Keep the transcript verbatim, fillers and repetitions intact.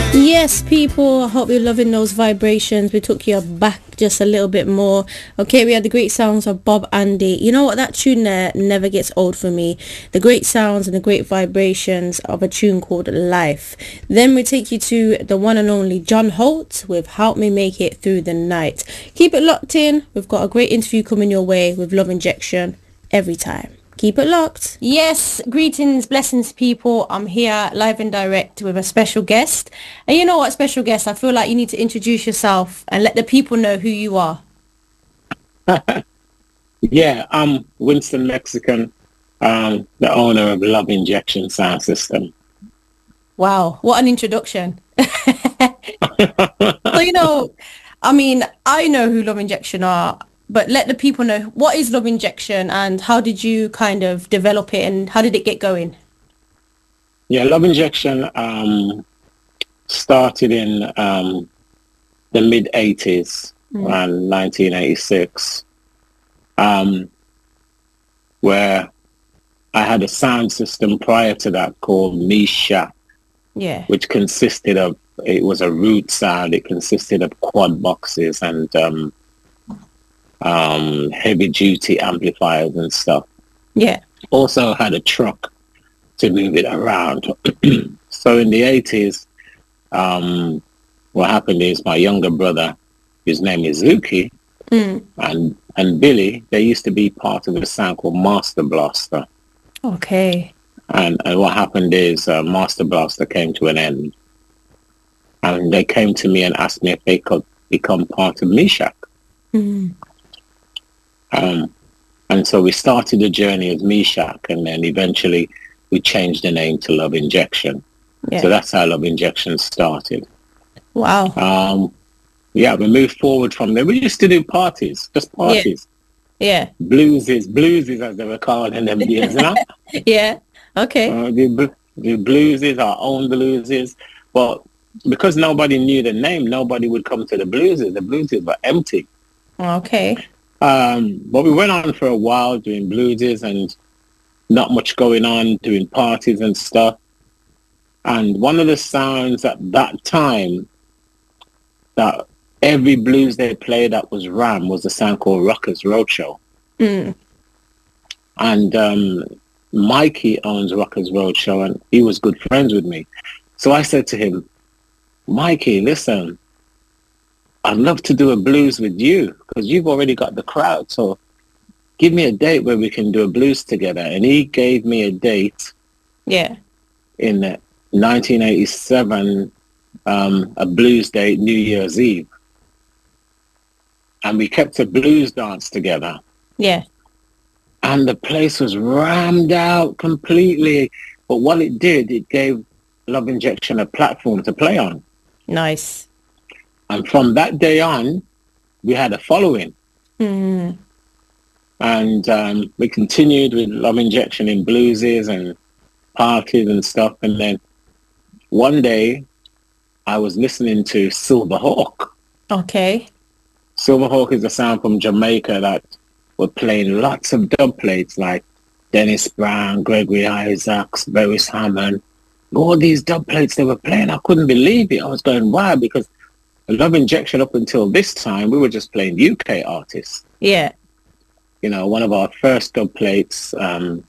Yes, people, I hope you're loving those vibrations. We took you back just a little bit more. Okay, we had the great sounds of Bob Andy. You know what? That tune there never gets old for me. The great sounds and the great vibrations of a tune called Life. Then we take you to the one and only John Holt with Help Me Make It Through the Night. Keep it locked in. We've got a great interview coming your way with Love Injection every time. Keep it locked. Yes, greetings, blessings, people. I'm here live and direct with a special guest. And you know what, special guest, I feel like you need to introduce yourself and let the people know who you are. Yeah, I'm Winston Mexican, um, the owner of Love Injection Sound System. Wow, what an introduction. So, you know, I mean, I know who Love Injection are, but let the people know, what is Love Injection and how did you kind of develop it and how did it get going? Yeah, Love Injection um, started in um, the mid eighties, Mm. around nineteen eighty-six, um, where I had a sound system prior to that called Misha, Yeah. which consisted of, it was a root sound. It consisted of quad boxes and um, um, heavy duty amplifiers and stuff. Yeah. Also had a truck to move it around. So in the eighties, um, what happened is my younger brother, his name is Zuki, Mm. and and Billy, they used to be part of a sound called Master Blaster. Okay. And, and what happened is uh, Master Blaster came to an end. And they came to me and asked me if they could become part of Mishak. Mm. Um, and so we started the journey as Mishak, and then eventually we changed the name to Love Injection. Yeah. So that's how Love Injection started. Wow. Um, yeah, we moved forward from there. We used to do parties, just parties. Yeah. Bluesies, bluesies as they were called in them days, you know? Yeah. Okay. Uh, the, bl- the bluesies, our own bluesies. But because nobody knew the name, nobody would come to the bluesies. The bluesies were empty. Okay. Um, but we went on for a while doing bluesies and not much going on, doing parties and stuff. And one of the sounds at that time that every blues they played that was Ram was a sound called Rockers Roadshow. Mm. And um, Mikey owns Rockers Roadshow, and he was good friends with me. So I said to him, Mikey, listen, I'd love to do a blues with you because you've already got the crowd. So give me a date where we can do a blues together. And he gave me a date. Yeah. In nineteen eighty-seven, um, a blues date, New Year's Eve. And we kept a blues dance together. Yeah. And the place was rammed out completely. But what it did, it gave Love Injection a platform to play on. Nice. And from that day on, we had a following. Mm. And um, we continued with Love Injection in bluesies and parties and stuff. And then one day, I was listening to Silverhawk. Okay. Silverhawk is a sound from Jamaica that were playing lots of dub plates like Dennis Brown, Gregory Isaacs, Beres Hammond. All these dub plates they were playing, I couldn't believe it. I was going, wow, because Love Injection up until this time, we were just playing U K artists. Yeah. You know, one of our first dub plates, um,